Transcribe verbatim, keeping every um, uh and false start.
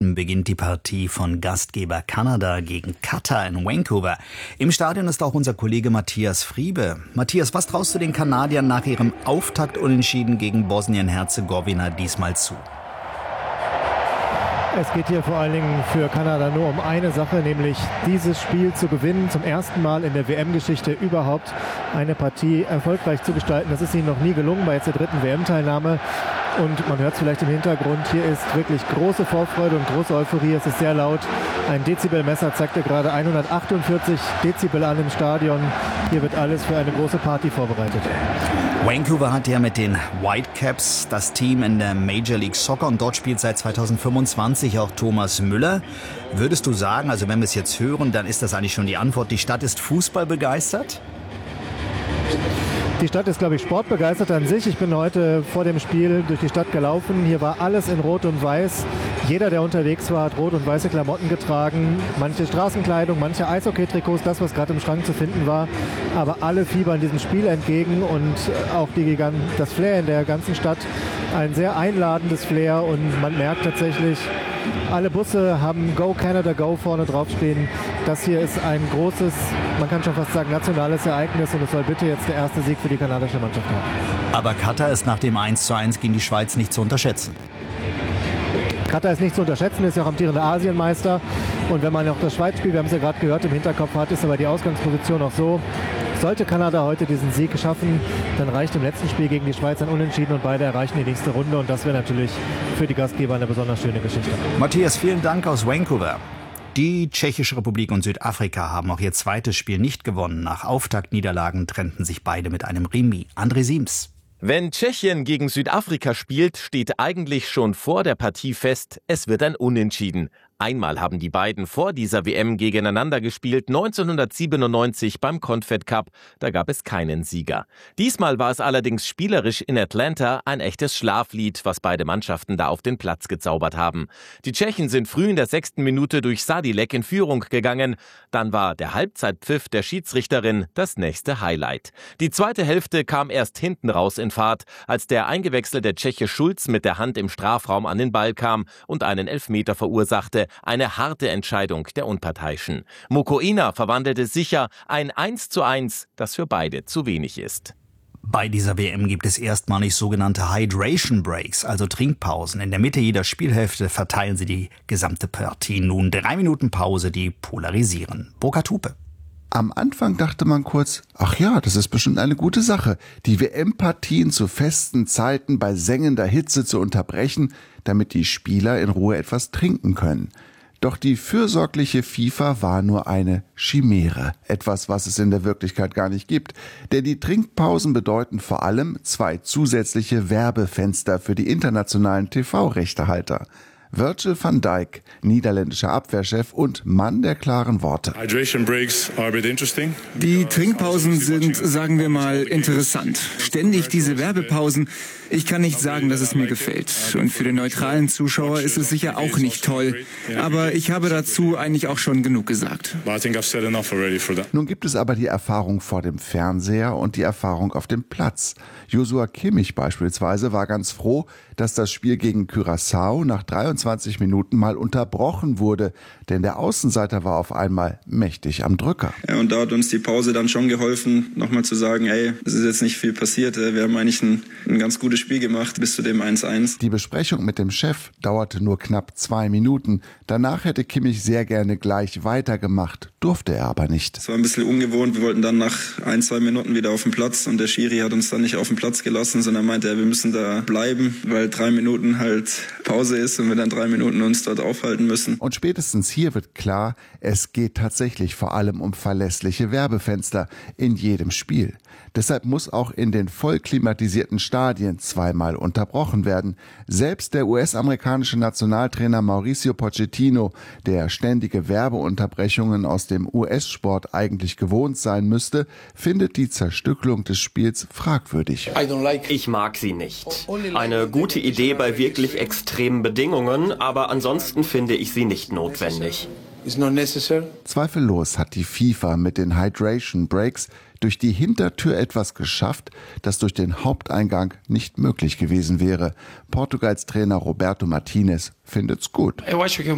Minuten beginnt die Partie von Gastgeber Kanada gegen Katar in Vancouver. Im Stadion ist auch unser Kollege Matthias Friebe. Matthias, was traust du den Kanadiern nach ihrem Auftaktunentschieden gegen Bosnien-Herzegowina diesmal zu? Es geht hier vor allen Dingen für Kanada nur um eine Sache, nämlich dieses Spiel zu gewinnen. Zum ersten Mal in der W M-Geschichte überhaupt eine Partie erfolgreich zu gestalten. Das ist ihnen noch nie gelungen bei jetzt der dritten W M-Teilnahme. Und man hört es vielleicht im Hintergrund, hier ist wirklich große Vorfreude und große Euphorie. Es ist sehr laut. Ein Dezibelmesser zeigte gerade hundertachtundvierzig Dezibel an im Stadion. Hier wird alles für eine große Party vorbereitet. Vancouver hat ja mit den Whitecaps das Team in der Major League Soccer und dort spielt seit zweitausendfünfundzwanzig auch Thomas Müller. Würdest du sagen, also wenn wir es jetzt hören, dann ist das eigentlich schon die Antwort, die Stadt ist Fußball begeistert? Die Stadt ist, glaube ich, sportbegeistert an sich. Ich bin heute vor dem Spiel durch die Stadt gelaufen. Hier war alles in Rot und Weiß. Jeder, der unterwegs war, hat rot und weiße Klamotten getragen. Manche Straßenkleidung, manche Eishockey-Trikots, das, was gerade im Schrank zu finden war. Aber alle fiebern diesem Spiel entgegen und auch die, das Flair in der ganzen Stadt. Ein sehr einladendes Flair und man merkt tatsächlich, alle Busse haben Go Canada Go vorne draufstehen. Das hier ist ein großes, man kann schon fast sagen, nationales Ereignis und es soll bitte jetzt der erste Sieg für die kanadische Mannschaft haben. Aber Katar ist nach dem eins zu eins gegen die Schweiz nicht zu unterschätzen. Katar ist nicht zu unterschätzen, ist ja auch amtierender Asienmeister. Und wenn man auch das Schweiz-Spiel, wir haben es ja gerade gehört, im Hinterkopf hat, ist aber die Ausgangsposition auch so. Sollte Kanada heute diesen Sieg schaffen, dann reicht im letzten Spiel gegen die Schweiz ein Unentschieden und beide erreichen die nächste Runde. Und das wäre natürlich für die Gastgeber eine besonders schöne Geschichte. Matthias, vielen Dank aus Vancouver. Die Tschechische Republik und Südafrika haben auch ihr zweites Spiel nicht gewonnen. Nach Auftaktniederlagen trennten sich beide mit einem Remis. André Siems. Wenn Tschechien gegen Südafrika spielt, steht eigentlich schon vor der Partie fest, es wird ein Unentschieden. Einmal haben die beiden vor dieser W M gegeneinander gespielt, neunzehnhundertsiebenundneunzig beim Confed Cup. Da gab es keinen Sieger. Diesmal war es allerdings spielerisch in Atlanta ein echtes Schlaflied, was beide Mannschaften da auf den Platz gezaubert haben. Die Tschechen sind früh in der sechsten Minute durch Sadilek in Führung gegangen. Dann war der Halbzeitpfiff der Schiedsrichterin das nächste Highlight. Die zweite Hälfte kam erst hinten raus in Fahrt, als der eingewechselte Tscheche Schulz mit der Hand im Strafraum an den Ball kam und einen Elfmeter verursachte. Eine harte Entscheidung der Unparteiischen. Mokoena verwandelte sicher ein eins zu eins, das für beide zu wenig ist. Bei dieser W M gibt es erstmalig sogenannte Hydration Breaks, also Trinkpausen. In der Mitte jeder Spielhälfte verteilen sie die gesamte Partie. Nun drei Minuten Pause, die polarisieren. Burkhard Hupe. Am Anfang dachte man kurz, ach ja, das ist bestimmt eine gute Sache, die W M-Partien zu festen Zeiten bei sengender Hitze zu unterbrechen, damit die Spieler in Ruhe etwas trinken können. Doch die fürsorgliche FIFA war nur eine Chimäre, etwas, was es in der Wirklichkeit gar nicht gibt. Denn die Trinkpausen bedeuten vor allem zwei zusätzliche Werbefenster für die internationalen T V-Rechtehalter. Virgil van Dijk, niederländischer Abwehrchef und Mann der klaren Worte. Die Trinkpausen sind, sagen wir mal, interessant. Ständig diese Werbepausen. Ich kann nicht sagen, dass es mir gefällt. Und für den neutralen Zuschauer ist es sicher auch nicht toll. Aber ich habe dazu eigentlich auch schon genug gesagt. Nun gibt es aber die Erfahrung vor dem Fernseher und die Erfahrung auf dem Platz. Joshua Kimmich beispielsweise war ganz froh, dass das Spiel gegen Curaçao nach dreiundzwanzig Minuten mal unterbrochen wurde, denn der Außenseiter war auf einmal mächtig am Drücker. Ja, und da hat uns die Pause dann schon geholfen, nochmal zu sagen, ey, es ist jetzt nicht viel passiert, wir haben eigentlich ein, ein ganz gutes Spiel gemacht bis zu dem eins eins. Die Besprechung mit dem Chef dauerte nur knapp zwei Minuten. Danach hätte Kimmich sehr gerne gleich weitergemacht, durfte er aber nicht. Es war ein bisschen ungewohnt, wir wollten dann nach ein, zwei Minuten wieder auf den Platz und der Schiri hat uns dann nicht auf den Platz gelassen, sondern meinte, ja, wir müssen da bleiben, weil drei Minuten halt Pause ist und wir dann drei Minuten uns dort aufhalten müssen. Und spätestens hier wird klar, es geht tatsächlich vor allem um verlässliche Werbefenster in jedem Spiel. Deshalb muss auch in den voll klimatisierten Stadien zweimal unterbrochen werden. Selbst der U S-amerikanische Nationaltrainer Mauricio Pochettino, der ständige Werbeunterbrechungen aus dem U S-Sport eigentlich gewohnt sein müsste, findet die Zerstückelung des Spiels fragwürdig. Ich mag sie nicht. Eine gute Idee bei wirklich extremen Bedingungen, aber ansonsten finde ich sie nicht notwendig. Zweifellos hat die FIFA mit den Hydration Breaks durch die Hintertür etwas geschafft, das durch den Haupteingang nicht möglich gewesen wäre. Portugals Trainer Roberto Martinez findet's gut.